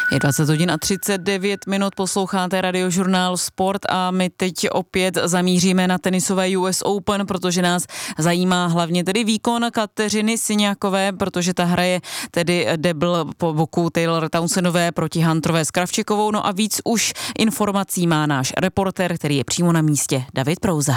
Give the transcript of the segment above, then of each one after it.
Je 20 hodin a 39 minut, posloucháte Radiožurnál Sport a my teď opět zamíříme na tenisové US Open, protože nás zajímá hlavně tedy výkon Kateřiny Siniakové, protože ta hraje tedy debl po boku Taylor Townsendové proti Hunterové s Kravčikovou. No a víc už informací má náš reportér, který je přímo na místě, David Prouza.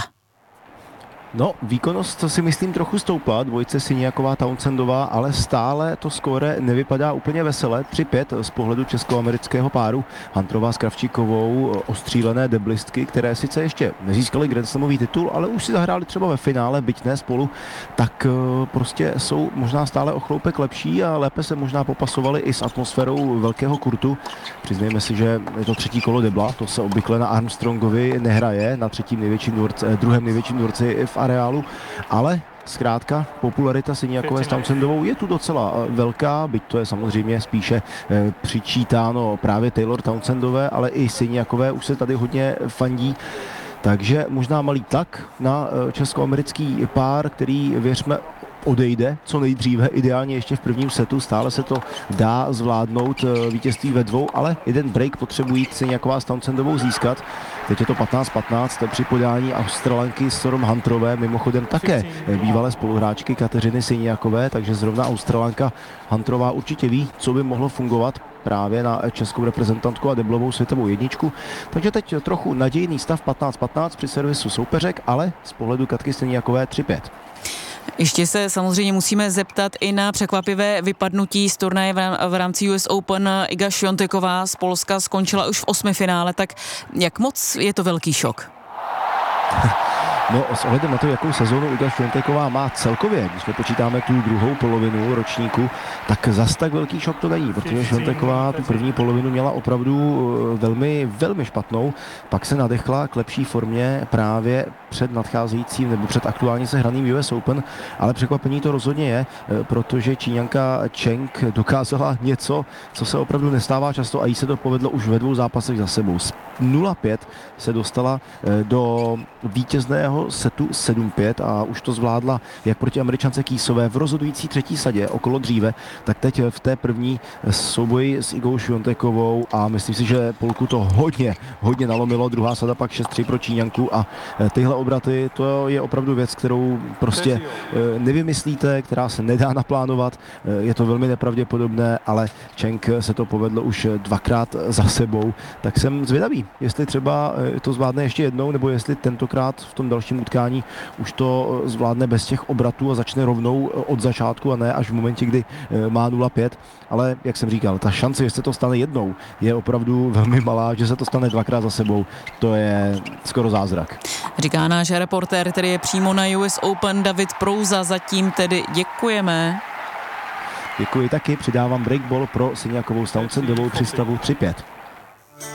No, výkonnost, to si myslím, trochu stoupla, dvojice Siniaková Townsendová, ale stále to skóre nevypadá úplně vesele. 3-5 z pohledu česko-amerického páru. Hunterová s Kravčikovou, ostřílené deblistky, které sice ještě nezískaly Grand Slamový titul, ale už si zahráli třeba ve finále, byť ne spolu, tak prostě jsou možná stále o chloupek lepší a lépe se možná popasovali i s atmosférou velkého kurtu. Přiznejme si, že je to třetí kolo debla, to se obvykle na Armstrongovi nehraje, na druhém největším dvorci v areálu, ale zkrátka popularita Siniakové s Townsendovou je tu docela velká, byť to je samozřejmě spíše přičítáno právě Taylor Townsendové, ale i Siniakové už se tady hodně fandí. Takže možná malý tlak na česko-americký pár, který, věřme, odejde co nejdříve, ideálně ještě v prvním setu, stále se to dá zvládnout, vítězství ve dvou, ale jeden break potřebují Siniaková s Townsendovou získat. Teď je to 15-15 při podání Australanky Storm Hunterové, mimochodem také bývalé spoluhráčky Kateřiny Siniakové, takže zrovna Australanka Hunterová určitě ví, co by mohlo fungovat právě na českou reprezentantku a deblovou světovou jedničku. Takže teď trochu nadějný stav 15-15 při servisu soupeřek, ale z pohledu Katky Siniakové 3-5. Ještě se samozřejmě musíme zeptat i na překvapivé vypadnutí z turnaje v rámci US Open. Iga Świąteková z Polska skončila už v 8. finále, tak jak moc je to velký šok? No, s ohledem na to, jakou sezónu Iga Świąteková má celkově, když nepočítáme tu druhou polovinu ročníku, tak zas tak velký šok to není, protože Świąteková tu první polovinu měla opravdu velmi, velmi špatnou, pak se nadechla k lepší formě právě před nadcházejícím nebo před aktuálně se hraným US Open, ale překvapení to rozhodně je, protože Číňanka Cheng dokázala něco, co se opravdu nestává často a jí se to povedlo už ve 2 zápasech za sebou. 0-5 se dostala do vítězného setu 7-5 a už to zvládla jak proti Američance Keysové v rozhodující třetí sadě okolo dříve, tak teď v té první souboji s Igou Świątekovou a myslím si, že Polku to hodně nalomilo. Druhá sada pak 6-3 pro Číňanku a tyhle obraty, to je opravdu věc, kterou prostě nevymyslíte, která se nedá naplánovat. Je to velmi nepravděpodobné, ale Cheng se to povedlo už 2krát za sebou, tak jsem zvědavý, jestli třeba to zvládne ještě jednou, nebo jestli tentokrát v tom dalším utkání už to zvládne bez těch obratů a začne rovnou od začátku a ne až v momentě, kdy má 0-5. Ale jak jsem říkal, ta šance, že se to stane jednou, je opravdu velmi malá, že se to stane 2krát za sebou, to je skoro zázrak. Říká náš reportér, který je přímo na US Open, David Prouza, zatím tedy děkujeme. Děkuji taky, přidávám breakball pro Siniakovou s Townsendovou při stavu 3-5.